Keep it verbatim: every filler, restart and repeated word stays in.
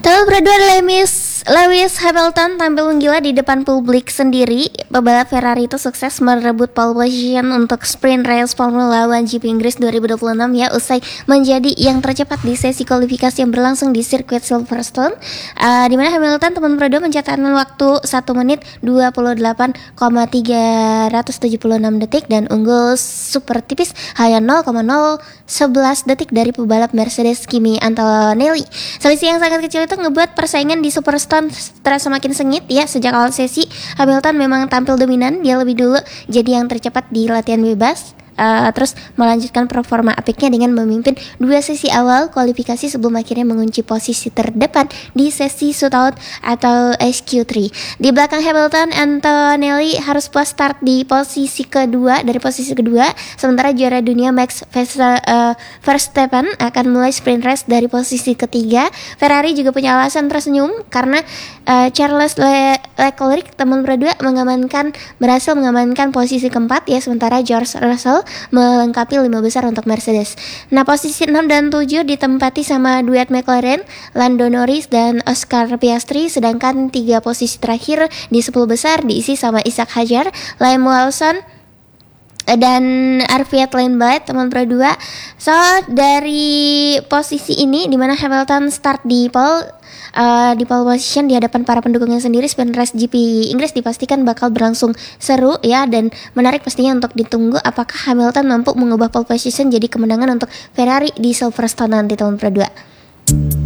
Tahun berdua Lewis Lewis Hamilton tampil menggila di depan publik sendiri. Pebalap Ferrari itu sukses merebut pole position untuk sprint race Formula One G P Inggris dua ribu dua puluh enam ya, usai menjadi yang tercepat di sesi kualifikasi yang berlangsung di sirkuit Silverstone, uh, di mana Hamilton teman berdua mencatatkan waktu satu menit dua puluh delapan koma tiga tujuh enam detik dan unggul super tipis hanya nol koma nol sebelas detik dari pebalap Mercedes Kimi Antonelli. Selisih yang sangat kecil itu ngebuat persaingan di Silverstone terasa semakin sengit ya. Sejak awal sesi Hamilton memang tampil dominan, dia lebih dulu jadi yang tercepat di latihan bebas. Uh, terus melanjutkan performa apiknya dengan memimpin dua sesi awal kualifikasi sebelum akhirnya mengunci posisi terdepan di sesi shootout atau S Q tiga. Di belakang Hamilton, Antonelli harus puas start di posisi kedua dari posisi kedua, sementara juara dunia Max Verstappen akan mulai sprint race dari posisi ketiga. Ferrari juga punya alasan tersenyum karena uh, Charles Le- Leclerc teman berdua mengamankan berhasil mengamankan posisi keempat ya, sementara George Russell melengkapi lima besar untuk Mercedes. Nah, posisi enam dan tujuh ditempati sama duet McLaren, Lando Norris dan Oscar Piastri, sedangkan tiga posisi terakhir di sepuluh besar diisi sama Isaac Hadjar, Liam Lawson dan Arviat Leinbait teman berdua. So, dari posisi ini dimana Hamilton start di pole Uh, di pole position di hadapan para pendukungnya sendiri, sprint race G P Inggris dipastikan bakal berlangsung seru ya, dan menarik pastinya untuk ditunggu apakah Hamilton mampu mengubah pole position jadi kemenangan untuk Ferrari di Silverstone nanti tahun berdua.